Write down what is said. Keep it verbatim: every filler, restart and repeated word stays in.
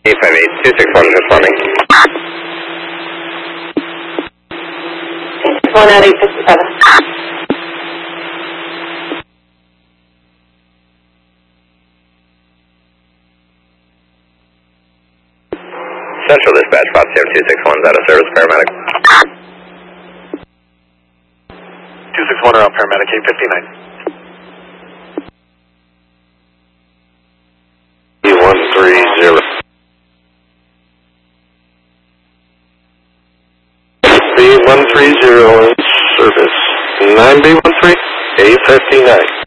eight five eight, two six one, responding. One out eight fifty-seven. Central Dispatch, Foxtrot two six one, is out of service, paramedic. two six one, around paramedic, eight fifty-nine. one three zero. B one three zero in service. nine B one three, eight fifty-nine.